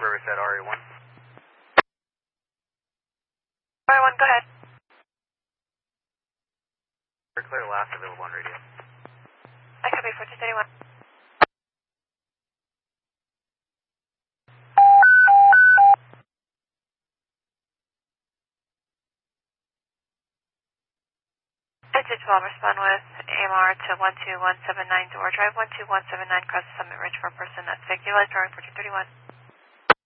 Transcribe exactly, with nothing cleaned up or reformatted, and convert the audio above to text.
Riverside R A one. R A one, go ahead. We're clear last available on radio. I could be fourteen thirty-one. Engine twelve, respond with A M R to one two one seven nine Door Drive, one two one seven nine, cross the Summit Ridge for a person that's sick. Utilize drawing fourteen thirty-one.